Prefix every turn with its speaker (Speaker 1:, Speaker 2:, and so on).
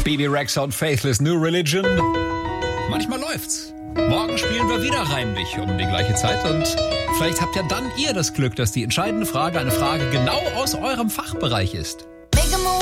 Speaker 1: Bebe Rexha und Faithless New Religion. Manchmal läuft's. Morgen spielen wir wieder Reimlich um die gleiche Zeit und vielleicht habt ja dann ihr das Glück, dass die entscheidende Frage eine Frage genau aus eurem Fachbereich ist.